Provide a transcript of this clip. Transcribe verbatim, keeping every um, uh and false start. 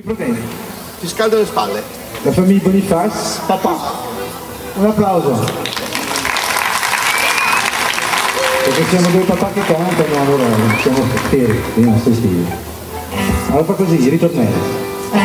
problemi. Ti scaldo le spalle. La famiglia Boniface, papà. Un applauso. Perché siamo due papà che cantano, allora siamo fieri, i nostri stili. Allora fa così, ritornello.